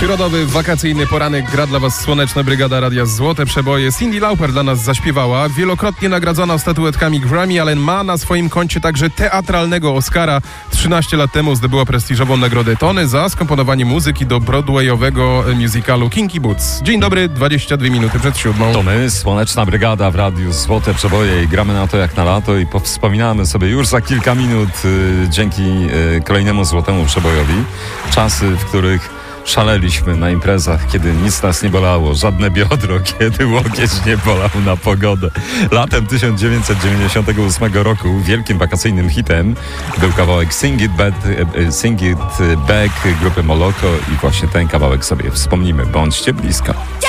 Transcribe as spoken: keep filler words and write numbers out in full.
Środowy, wakacyjny poranek gra dla Was Słoneczna Brygada Radia Złote Przeboje. Cyndi Lauper dla nas zaśpiewała. Wielokrotnie nagradzana statuetkami Grammy, ale ma na swoim koncie także teatralnego Oscara. trzynaście lat temu zdobyła prestiżową nagrodę Tony za skomponowanie muzyki do broadwayowego musicalu Kinky Boots. Dzień dobry, dwadzieścia dwie minuty przed siódmą. To my, Słoneczna Brygada w Radiu Złote Przeboje i gramy na to jak na lato i powspominamy sobie już za kilka minut y, dzięki y, kolejnemu Złotemu Przebojowi czasy, w których szaleliśmy na imprezach, kiedy nic nas nie bolało, żadne biodro, kiedy łokieć nie bolał na pogodę. Latem tysiąc dziewięćset dziewięćdziesiątego ósmego roku wielkim wakacyjnym hitem był kawałek Sing It Back, Sing It Back grupy Moloko i właśnie ten kawałek sobie wspomnimy. Bądźcie blisko.